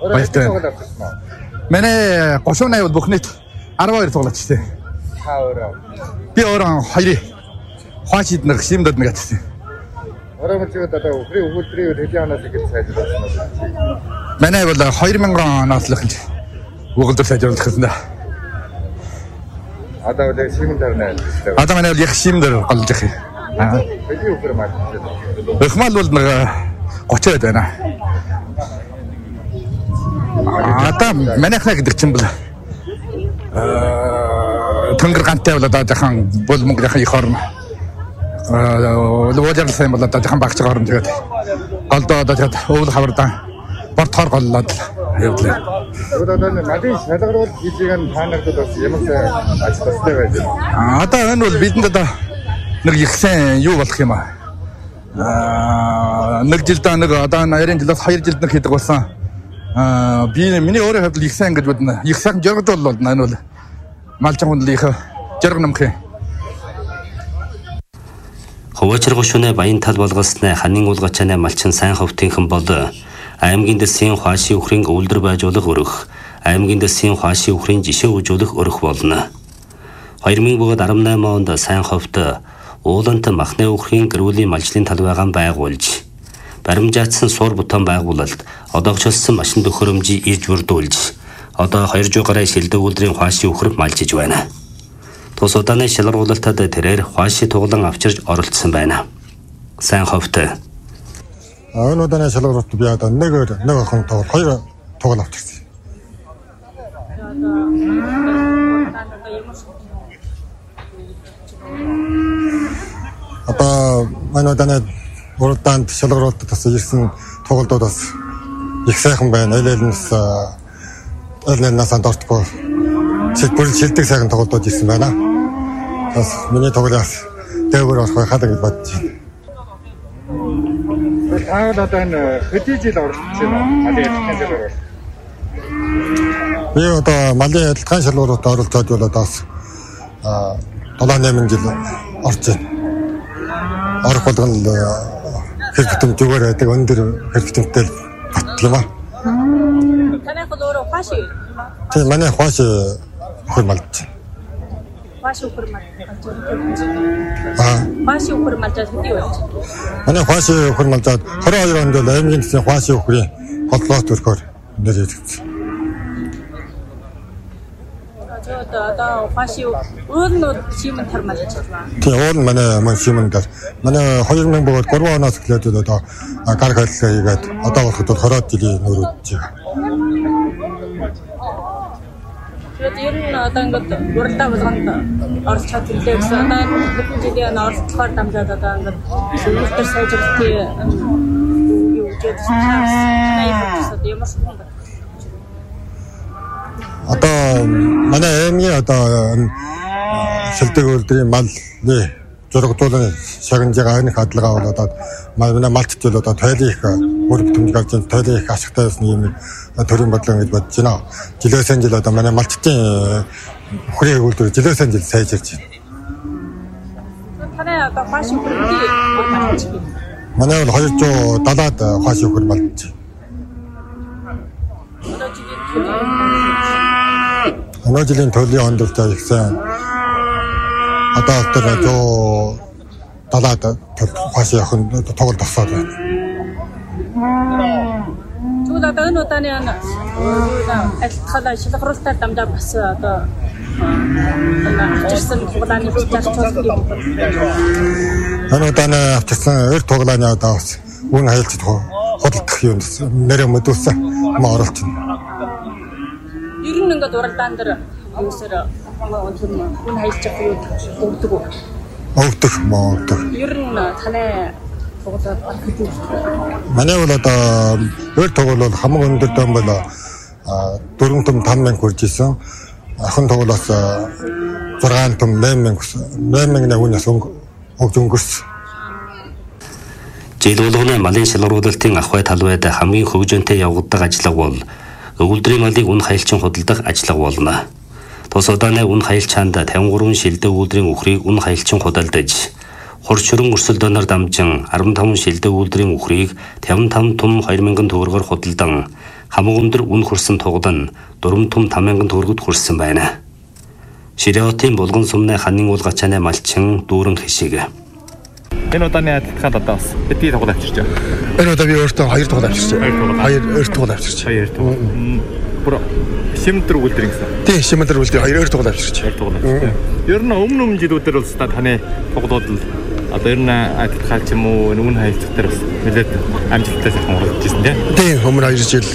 Баяртай. Манай 38 бол бүхнийт 12 тоглолтчтэй. Би өөрөө хоёрыг хойчид нэг шимдэд нэг атсан. Ороймчууд одоо өгүүлбэрийн хэдийн оноос гэж сайжруулсан. Манай бол 2000 оноос л гэж өгүүлбэр сайжруулах гэсэн. Одоо бол шимэн дарна. Одоо манай бол яг шимдэр голж их. Хэдийн өгөр маа. Эхмал бол нэг 30 байна. Одоо манайхаа гэдэг чинь бол тэнгэр гантай бол одоо жахан бол Монголынхаа их орн. Луужаар сайн бол одоо жахан багц орн тэгээд голдоо одоо тэгээд өвөл хавардан бортоор голлоод явдлаа. Одоо мадын шалгаруул хийжийг нь таанагдад бас ямар сайн ажилластай байж байна. Одоо энэ бол бидэнд одоо нэг их сайн юу болох юм аа. Нэг жилдээ нэг одоо 20 жилээс 2 жилд нэг хийдэг болсон. Би миний өөрөө хувьд их сайн гэж бодно. Их сайн жаргал бол энэ бол малчин хүнлийнх жаргал нэмэх. Хөвөчргөө шүнэ баян тал болгосны ханын уулгачааны малчин сайн хөвтийнхэн бол аймгийн дэсийн хуаши өхрийн өвлдөр байжуулах өрөх, аймгийн дэсийн хуаши өхрийн жишээ үзүүлэх өрөх болно. 2018 онд сайн ховт уулант махны өхрийн гэрүүлийн малчлалын талбайгаан байгуулж, баримжаатсан суур бутан байгуулалт, одоогчлсон машин төхөөрөмжийг ирж бүрдүүлж, одоо 200 гаруй шилдэг үйлдвэрийн хуаши өхөр малчиж байна. Тус удааны шалгаруулалтад тэрээр хуаши туглан авчирж оролцсон байна. Сайн ховт. Энэ удааны шалгаруулалт би одоо нэг охин тоглол, хоёр тоглол авчирсан. Одоо энэ удааны уралдаанд шалгаруулалтад бас ирсэн тоглолтууд бас их сайхан байна. Элнээс андортгүй шилдэг сайхан тоглолтууд ирсэн байна. Бас миний тоглоос дээгүүр орох хаад гэж бодож байна. Таавал одоо энэ хэдий жил оролцож байна. Малын ялтгын шалгаруулалт. Би одоо малын ялтгын шалгаруулалтад оролцоод бол одоо 7-8 жил орж байна. Орох болгон хэр битэмж зүгээр байдаг, өндөр хэр битэмтэй батдаг юм аа. Танай хол өөрөө хуаши. Тийм, манай хуаши өхөр малж. Хуаши өхөр малж. Хуаши өхөр малж хэдий вэ? Манай хуаши өхөр малжаад 22 онд л аймгийн дэсний хуаши өхрийн холбоот өрхөөр нэрийгдсэн. Одоо хуаши өөрнөө шимэн тармалж байна. Тийм, уул нь манай шимэн дээр. Манай 2000 бөгөөд 3 оноос эхлээд одоо гар хайлтгаа хийгээд одоо болоход бол 20 жилийн нөрөж байгаа. Тэгээд ер нь одоо ингээд уралдаа болгонд орж чадлаа гэсэн. Одоо хэдэн жилийн оролцохоор дамжаад одоо ингээд үйлдвэр сайжруулалтын юу гэж байна. Ямар ч Одоо манай аймгийн одоо шилдэг үйлдвэрийн малны зургуулсан шагнажгаа энэ хадлагаа бол одоо манай малчд бол одоо тойлын их үр бүтэмж гарч байгаа тойлын их ашигтай байсан юм төрийн бодлого гэж бодож байна. Жилээс жил одоо манай малчдын өхрийн үйлдвэр жилээс жил сайжирч байна. Танай одоо хуаши өхөр малж байна. Манай бол 270-аад хуаши өхөр малж байна. Өнөө жилийн төлөвийн ондорч их сайн. Одоо тэр 170-аад хуаши охин тоглолт авсаад байна. Тэгвэл одоо энэ удааны альтхалаа шалгаруулалтаар дамжаад бас одоо авчирсан тоглоомны зарцуулалт юм байна. Энэ удааны авчирсан эр тоглоомны одоо бас үн хайлт худалдах юм нэрэ мэдүүлсэн юм оролцсон. Ер нь ингээд уралдаан дээр юусаар үн хайлт юу өгдөг үү? Өгдөг. Ер нь танай тоглоод хэдий. Манай бол одоо өр тоглол бол хамаг өндөр дан бол 4 том 5000 хүрж исэн. Ахын тоглолоос 6 том 8000 хүнээс өгж өнгөрсөн. Жил болгоны малын шалгаруулалтын ахуй талбайд хамгийн хөгжөөнтэй явагддаг ажиллага бол өвөлдрийн малыг үн хайлчин худалдах ажиллага болно. Тус удааны үн хайлчаанд 53 шилдэг өвөлдрийн өхрийг үн хайлчин худалдаж, хурцшөрөн өрсөлдөөнөөр дамжин 15 шилдэг өвөлдрийн өхрийг 55 том 2000 төгрөгөөр худалдан, хамаг өндөр үн хүрсэн тугал нь 4 том 5,000 төгрөгөд хүрсэн байна. Ширэотын булган сумны ханын уул гачааны малчин дүүрэн хишиг. Энэ удааны адилхан одоо бас хэдий тоглож авчирч байгаа. Энэ удаа би өөртөө 2 тоглож авчирч байгаа. 2 тоглож авчирч. 2 тоглож. Бүр шимтэр үлдэр гэсэн. Тийм, шимтэр үлдэр 2 тоглож авчирч. 2 тоглож. Ер нь өмнө жилүүдээр бол таны тоглоод л одоо ер нь адилхан ч юм уу үн хайлтгаар бас нэлээд амжилттай сайхан орж ирсэн тийм. Тийм, өмнө 2 жил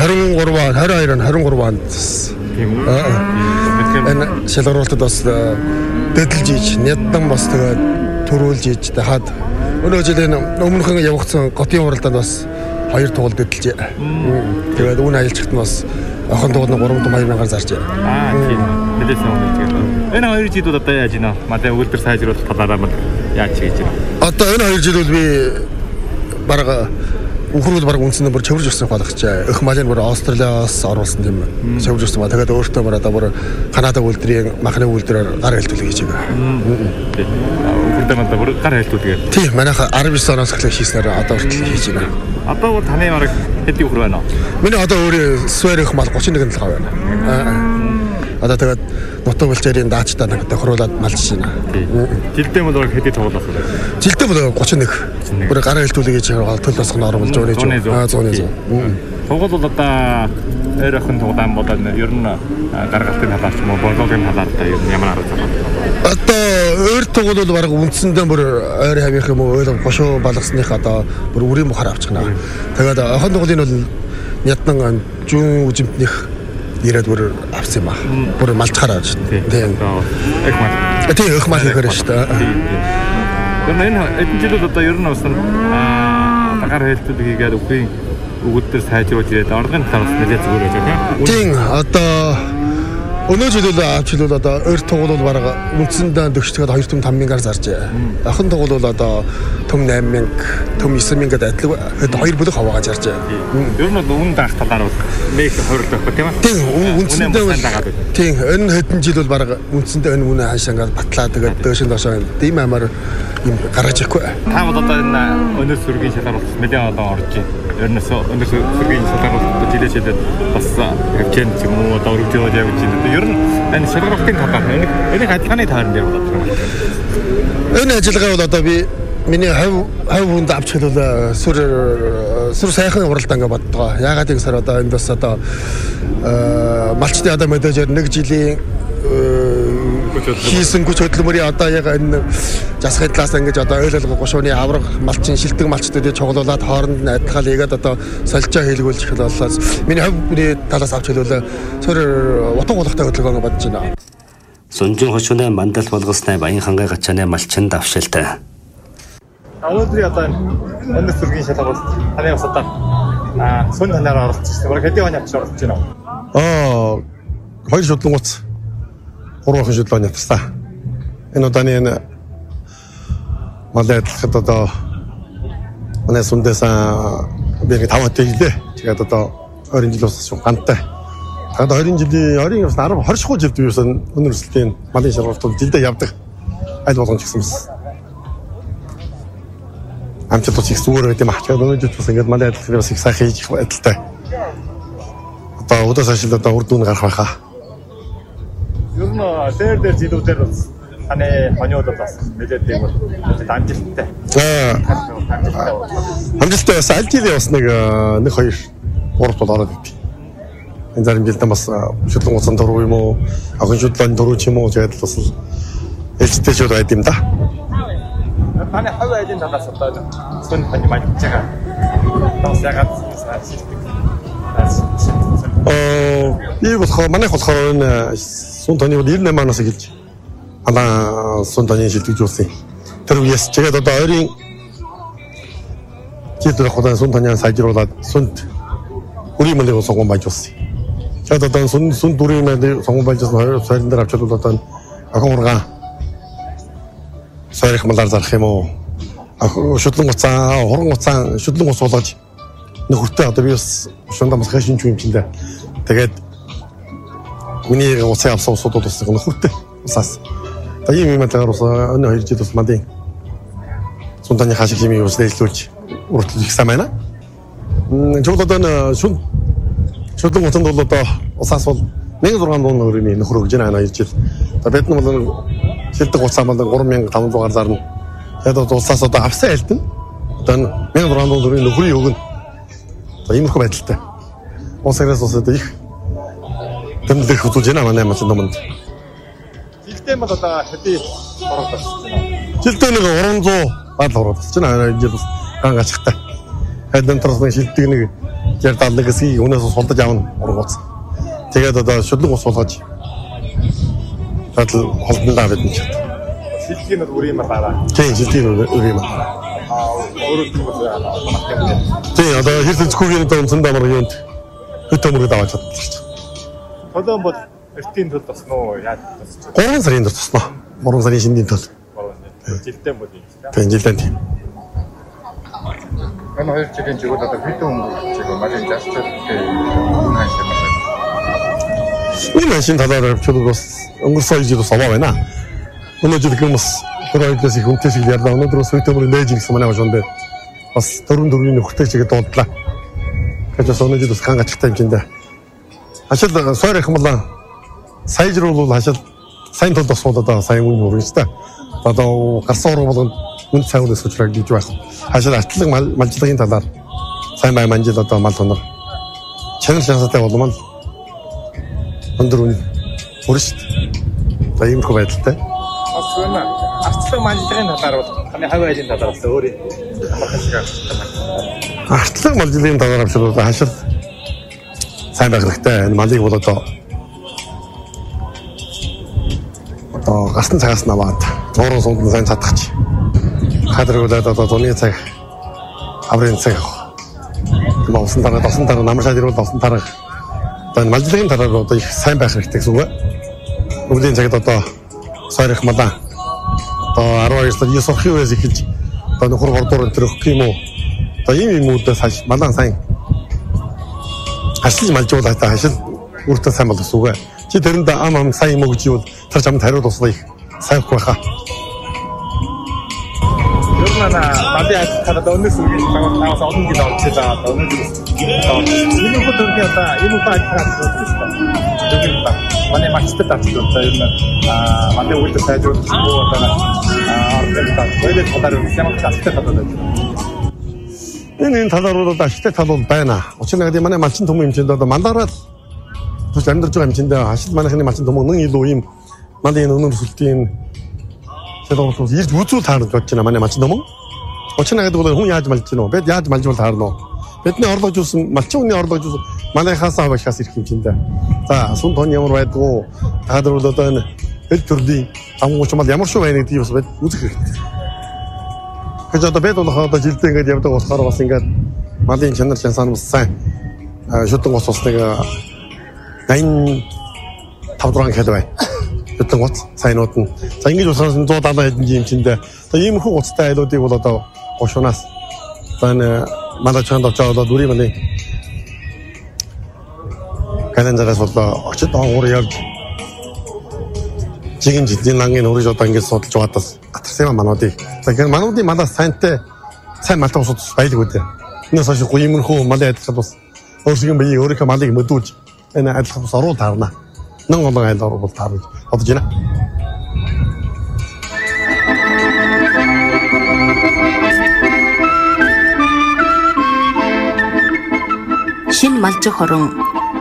22 онд тийм үү. Энэ шалгаруулалтад бас дэдэлж ийж, няддан бас тэгээд төрүүлж ийж хаад өнөө жилийн өмнөхөн явагдсан готын уралдаанд бас 2 тоглолт дэдэлж. Тэгээд үн аялжчихт нь бас охин тоглолт 3 том 2,000-аар зарж байна. Тийм. Нэлээд сайн үнэ тэгээд. Энэ 2 жилүүд одоо яаж ийна? Манай өгүүлбэр сайжруулах талаараа мэл яаж хийж байна? Одоо энэ 2 жил бол би бараг Ухрууд бараг үнсэндээ бүр чөвөрж өссөн болгоч. Өх малын бүр Австралиас оруулсан тийм чөвөрж өссөн ба. Тэгээд өөртөө бүр одоо бүр Канада үйлдвэрийн махны үйлдвэрээр гар хэлтүүлэг хийж байгаа. Ухруудаа мандаа бүр гар хэлтүүлгээ. Тийм, манайх 19 оноос эхлээд хийснээр одоо хүртэл хийж байна. Одоо бол таны бараг хэдий ухр байна вэ? Миний одоо өөрөө Свэрих мал 31 толгой байна. Одоо тэгээд нутаг булчирын даачтаа нэг тохируулаад малж байна. Жилдээ бол хэдий тоглох вэ? Жилдээ бол 31. Бүр гар хэлтүүлэг хийж байгаа төл тосгон оруулж байгаа. 100. Тоглол бол одоо ойрхон тоглоом болоод ер нь гаргалтын талаар ч юм уу бодлогын талаар та ер нь ямар арга зам. Одоо өөр тоглол бол бараг үндсэндээ бүр ойр хавих юм уу ойлго гошоо балгасных одоо бүр үрийн бухаар авчихна. Тэгээд охин тоглолын бол нядан зүүн үжимтнийх ирээд бүр авсан юм аа. Бүр малчхаар авч. Тийм. Их мал. Тийм, их мал хийхээр шүү дээ. Энэ эдгээр жилүүд одоо ер нь бас гар хэлтүүлэг хийгээд үгүй өгүүлбэр сайжруулж ирээд оргын талаас нэлээд зүгээр байж байгаа. Тийм, одоо өнөө жил авчлал одоо ойр тоглол бол бараг үндсэндээ дөгчдөд 2 том 5,000-аар зарж. Охин тоглол бол одоо том 8,000, том 9,000 гэдэг адилхан хэд 2 бүлэг хаваагаа зарж. Ер нь үн даах талаар бол нэг хойрлох байх тийм үү? Тийм, үндсэндээ бол тийм, энэ хэдэн жил бол бараг үндсэндээ энэ үнэ хаашаа ингээд батлаа тэгээд дөөшин доошоо ийм амар юм гаргаж ирэхгүй. Та бол одоо энэ өнөр сүргийн шалгаруулалт нэлээд одоо орж байна. Ернөөс өнөр сүргийн шалгаруулалт жилээчээд бас хөвчэн ч юм уу одоо өргөжөөд явж байна. Ер нь энэ шалгаруулалтын талаар энийг адилханы таарн дээр болоод байна. Энэ ажиллагаа бол одоо би миний хав хүнд авч хэлвэл сүр сайхан уралдаан гэж боддгоо. Яагаад гэвэл одоо энд бас одоо малчтын одоо мэдээж 1 жилийн хийсэн хүч хөдөлмөрийн одоо яг энэ засгийн талаас ингэж одоо ойлголго гошууны авраг малчин шилдэг малчтуудыг чоглуулад хооронд нь адилхан хийгээд одоо солилцоо хийлгүүлж эхэл боллоо. Миний хавьны талаас авч хэлвэл сөр утга болохтой хөдөлгөөн бодож байна. Сунжин хошууны мандал болгосны баян хангай гачааны малчин давшилтай. Өнөөдрийн одоо өндөр сүргийн шалгаруулалт таны бас одоо сүн танаар оролцсон. Бараг хэдийн оны авч оролцож байна уу? 2 шудлан гоц 3 охин шудлааны явтастаа. Энэ удааны энэ малайдлахад одоо манай сүндэсэн би 5 хот ийлээ. Тэгээд одоо 20 жил болсон шүү гантай. Тэгээд 20 жилийн 20 шхуу жилд юусан өнөр өсөлтийн малын шалгуултууд жилдээ явдаг. Аль болгон ч гэсэн бас амжилт тус их зүгээр гэдэг юм аа. Тэгээд өнөөдөр бас ингээд малын адилхан бас их сайхан хийж байдалтай. Одоо удаа сашил одоо үр дүн гарах байхаа. Ер нь дээр жилүүдээр бас таны хониуд бас нэлээд тийм бол амжилттай. Амжилттай бас аль жилийн бас нэг 2 3 бол ороод идэв. Энэ зарим жилдээ бас шудлан гоцон дөрөв юм уу, охин шудлан дөрөв ч юм уу тэгээд бас ээлжтэй шууд байд юм да. Таны хав айлын талаас одоо сүн таны маяг байгаа. Тас ягаад би болохоор манайх болохоор энэ сүн таны 98 оноос эхэлж ана сүн таны шилдэгжүүлсэн. Тэр үеэс тэгээд одоо ойрын жилдээ худаа сүн таны сайжруулад сүнд үрийн мэлийг сонгон байжуулсан. Тэгээд одоо сүн дүрийн мэлийг сонгон байжуулсан 2 сарын дээр авчвал одоо охин ургаан сарих малар зарах юм уу? Шудлан гоцаа, хорон гоцаа, шудлан гоц болгож нөхөртэй одоо би бас шундаа бас хэшин ч юм чинь. Тэгээд миний гоцаа авсан усуудад бас нөхөртэй усаас. Та ийм юм атгаар бас өнөө 2 жил бас мандын сунтаны хашиг химийг бас нэлүүлж уртлж ихсэн байна. Жолоодан шун шүлэн гоцонд бол одоо усаас бол 1600 төгрөгийн нөхөр өгж байна 2 жил. Одоо бид нар бол шилдэг гоцаа бол 3500-аар зарна. Тэгээд одоо усаас одоо авсан айлтна. Одоо 1600 төгрөгийн нөхрийн өгнө. Одоо иймэрхүү байдалтай. Усаас одоо их тэмдэглэх хөтөлж байна манай малын номонд. Жилдээ бол одоо хэдий ороод байна. Жилдээ нэг 300 баал ороод байна. Энэ жил ганг ачигтай. Хэдэн төрөсний шилдэг нэг 60-70 гэсгийг өнөөс сулдаж авна ургууц. Тэгээд одоо шүлэг ус болгож тал холдондоо бидэн чад. Шилдгийн нь үр юм байна. Тийм шилдгийн үр юм. Өөрөө тийм байна. Тийм одоо хэрэг зөвхөн одоо өнцөнд амар юунд хөтөмөрөд аваад чадчихсан. Толон бол эртийн төл тосно уу? Яаж тосч? 3 сарын дээр тосноо. 3 сарын шинийн төл. Жилдээ бол юм тийм. Тийм жилдээ тийм. Энэ 2 жилийн жигүүд одоо хэдэн өнгөрч байгаа малын жастер хүн хаашаа байна. Энэ машин талаар авчулд бас өнгөрсөн жил бас аваа байна. Өнөө жил хүмүүс өөрөөдөөс их үнэтэй шиг ярьлаа. Өнөөдөр бас хөтөмөр нээж ирсэн манай машин дээр бас 4-4-ийн нөхөртэй чигээ дуулдлаа. Гэж бас өнөө жил бас ганг ачигтай юм чинь дээ. Хашил сойр их млаа. Сайжруулал хашил сайн тул тосвол одоо сайн үн өрнө шүү дээ. Одоо гарсан уран болгонд үн цайнаас өчраг гэж байх. Хашил артлаг малжлагын талаар сайн бай манжил одоо мал тонор. Чанар шансаатай болмол өндөр үн өрнө шүү дээ. Одоо иймэрхүү байдалтай. Бас гэнэ. Артлаг манжлагын талаар бол таны хавь айлын талаар бас өөрөө хамаахан шиг байна. Артлаг малжлагын талаар авчирвал хашил сайн байх хэрэгтэй. Энэ малыг бол одоо гарсан цагаас наваад уурын сунд сайн цадгач. Хадруулаад одоо зуны цаг аврын цаг. Усан дараа намаршаад ирвэл усан дараа. Одоо малжлагын талаар одоо их сайн байх хэрэгтэй гэсэн үг. Өвлийн цагт одоо сойрох малаа. Одоо 12 сар 9 орхи үеэс эхэлж одоо нөхөр гордоор төрөх юм уу? Одоо ийм юмудаас хаш малаа сайн ашиг малжуулаад хашил үртэн сайн бол гэсэн үг. Чи тэрэнд ам сайн юм уу гэж юу тэр чамд хариулт услах сайн хөх байхаа. Ер нь надад яагаад өнөөс үргэлж таваас олон жил орж байгаа. Өнөөс энэ хөтөлбөр одоо энэ ухаалгаар зөвхөн манай мачтад татсан одоо ер нь манай үйлдэл сайжруулах уу одоо ордоо ойлголт талаар ямар ч ашигтай талаар байна. Энэ талаар бол ашигтай тал бол байна. Учир нь манай малчин төмөн хэмжээнд одоо мандараад тус амьдарч байгаа хэмжээндээ ашиг манайхны малчин төмөн илүү ийм малын өнөр сүлтийн sedorus ирж үзүүл таарч бодож байна манай малчин төмөн. Учир нь гэдэг бол хүн яаж малж гинөө? Бид яаж малжуул таарна уу? Бидний орлогож uuсан малчин хүний орлогож uuсан манайхаас авахаас ирэх хэмжээндээ. За сүн тон ямар байдгүй та нар бол одоо энэ хэд төрлийн амгууч мал ямар шүү байна гэдгийг бас бид үзэх хэрэгтэй. Гэж одоо бид бол одоо жилдээ ингэж явдаг болохоор бас ингэж малын чанар шансаан бас сайн шүтэн гоц усныг 85 кг байна. Шүтэн гоц сайнууд нь. За ингэж усаас 170 хэдэн жимчэндээ одоо иймэрхүү гоцтой айлуудыг бол одоо гошуунаас энэ манай чанд очоод дүрийн малын календараас бол очиж уур явж 지금 진진랑에 우리 저 단계 소들 좋았다. 가트세만 만화디. 자, 그 만화디 마다 산때 산 말타고 소도 바이고 있대. 근데 사실 고임을 호 말에 했어도 어지금 뭐 이렇게 말이 못 두지. 에나 알고 서로 다르나. 능 건강 알고 못 다르지. 어디지나? 신 말적 허롱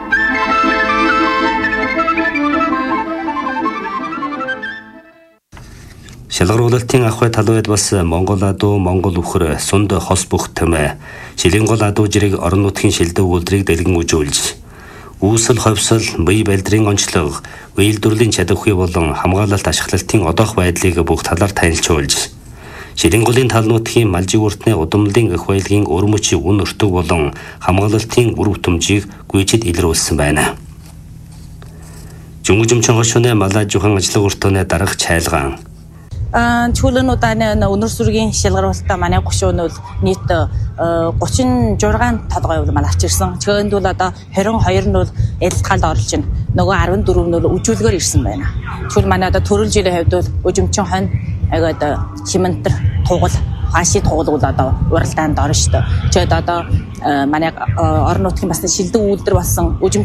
Шалгаруулалтын ахуй талбайд бас Монгол адуу, Монгол үхэр, сунд хос бүх тэмээ, Шилэн гол адуу жирэг орон нутгийн шилдэг үйлдвэрийг дэлгэн үзүүлж, үүсэл ховсол, бие балдрын онцлог, үйлдвэрлэлийн чадвархүй болон хамгаалалт ашиглалтын одоох байдлыг бүх талаар танилцуулж, Шилэн голын тал нутгийн малжиг уртны удамлын эх баялагын өрмөч үн өртөг болон хамгаалалтын үр бүтэмжийг гүйцэд илрүүлсэн байна. Жөнгөжмчөн хошууны малажуухан ажлын уртны дарах чайлгаан чуулгануудаа өнөр сүргийн шалгаруулалтаа манай гушуун бол нийт 36 толгой маань авчирсан. Чөөнд бол одоо 22 нь бол ялцгаанд оролж байна. Нөгөө 14 нь бол үжүүлгээр ирсэн байна. Чүүл манай одоо төрөл жилийн хувьд бол өжимчин хонь одоо чимэнтэр тугал хаашид туулгууд одоо уралдаанд орно шүү дээ. Тэгэд одоо манай орон нутгийн бас шилдэг үйлдвэр болсон